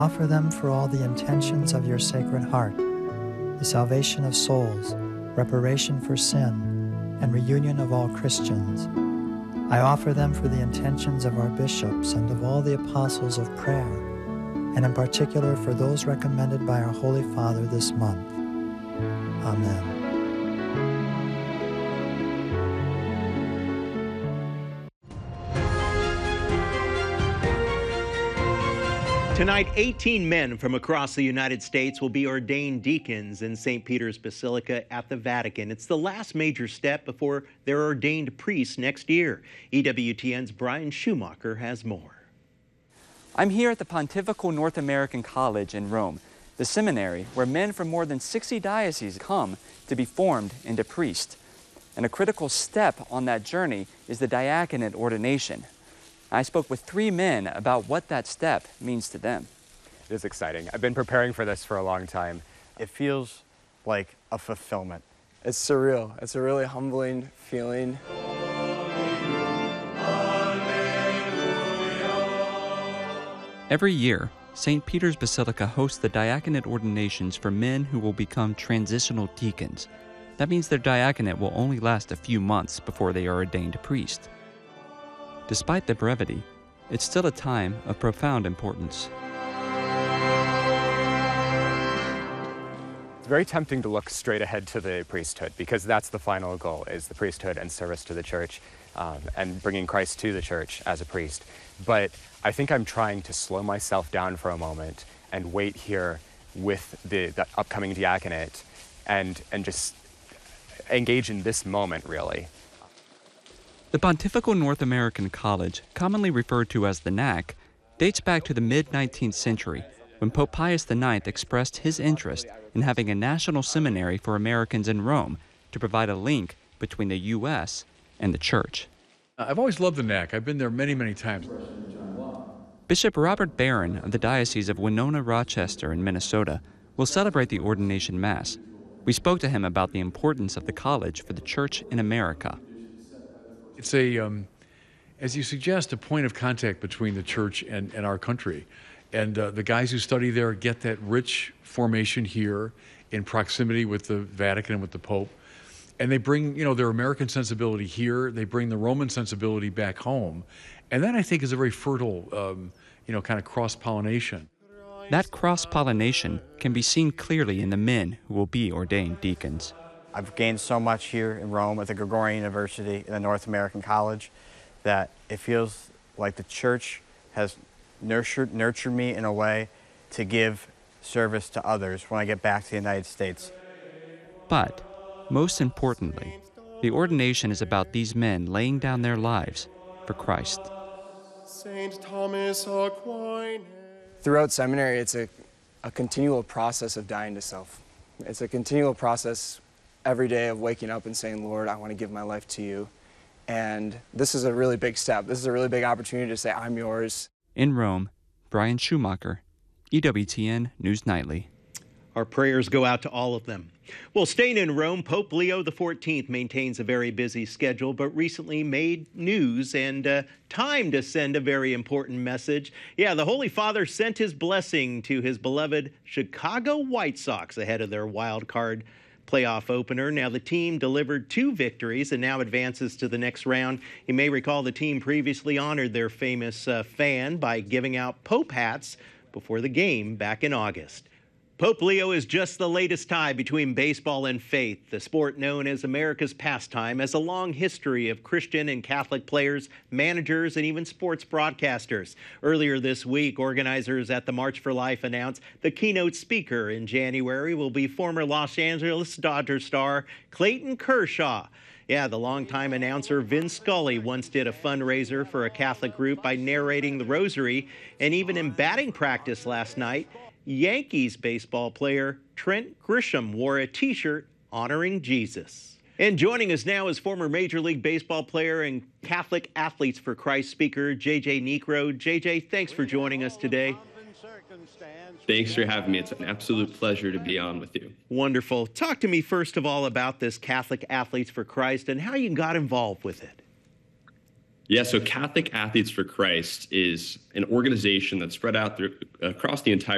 Offer them for all the intentions of your Sacred Heart, the salvation of souls, reparation for sin, and reunion of all Christians. I offer them for the intentions of our bishops and of all the apostles of prayer, and in particular for those recommended by our Holy Father this month. Amen. Tonight, 18 men from across the United States will be ordained deacons in St. Peter's Basilica at the Vatican. It's the last major step before they're ordained priests next year. EWTN's Brian Schumacher has more. I'm here at the Pontifical North American College in Rome, the seminary where men from more than 60 dioceses come to be formed into priests. And a critical step on that journey is the diaconate ordination. I spoke with 3 men about what that step means to them. It is exciting. I've been preparing for this for a long time. It feels like a fulfillment. It's surreal. It's a really humbling feeling. Every year, St. Peter's Basilica hosts the diaconate ordinations for men who will become transitional deacons. That means their diaconate will only last a few months before they are ordained a priest. Despite the brevity, it's still a time of profound importance. It's very tempting to look straight ahead to the priesthood because that's the final goal, is the priesthood and service to the church and bringing Christ to the church as a priest. But I think I'm trying to slow myself down for a moment and wait here with the upcoming diaconate and just engage in this moment, really. The Pontifical North American College, commonly referred to as the NAC, dates back to the mid-19th century when Pope Pius IX expressed his interest in having a national seminary for Americans in Rome to provide a link between the U.S. and the Church. I've always loved the NAC. I've been there many, many times. Bishop Robert Barron of the Diocese of Winona-Rochester in Minnesota will celebrate the ordination Mass. We spoke to him about the importance of the college for the Church in America. It's as you suggest, a point of contact between the church and our country. And the guys who study there get that rich formation here in proximity with the Vatican and with the Pope. And they bring, their American sensibility here. They bring the Roman sensibility back home. And that, I think, is a very fertile, kind of cross-pollination. That cross-pollination can be seen clearly in the men who will be ordained deacons. I've gained so much here in Rome at the Gregorian University in the North American College that it feels like the church has nurtured me in a way to give service to others when I get back to the United States. But, most importantly, the ordination is about these men laying down their lives for Christ. Saint Thomas Aquinas. Throughout seminary, it's a continual process of dying to self. It's a continual process every day of waking up and saying, Lord, I want to give my life to you. And this is a really big step. This is a really big opportunity to say, I'm yours. In Rome, Brian Schumacher, EWTN News Nightly. Our prayers go out to all of them. Well, staying in Rome, Pope Leo XIV maintains a very busy schedule, but recently made news and time to send a very important message. Yeah, the Holy Father sent his blessing to his beloved Chicago White Sox ahead of their wild card playoff opener. Now, the team delivered 2 victories and now advances to the next round. You may recall the team previously honored their famous fan by giving out Pope hats before the game back in August. Pope Leo is just the latest tie between baseball and faith. The sport known as America's pastime has a long history of Christian and Catholic players, managers, and even sports broadcasters. Earlier this week, organizers at the March for Life announced the keynote speaker in January will be former Los Angeles Dodgers star Clayton Kershaw. Yeah, the longtime announcer Vin Scully once did a fundraiser for a Catholic group by narrating the rosary, and even in batting practice last night, Yankees baseball player Trent Grisham wore a T-shirt honoring Jesus. And joining us now is former Major League Baseball player and Catholic Athletes for Christ speaker JJ Niekro. JJ, thanks for joining us today. Thanks for having me. It's an absolute pleasure to be on with you. Wonderful. Talk to me first of all about this Catholic Athletes for Christ and how you got involved with it. Yeah, so Catholic Athletes for Christ is an organization that's spread out across the entire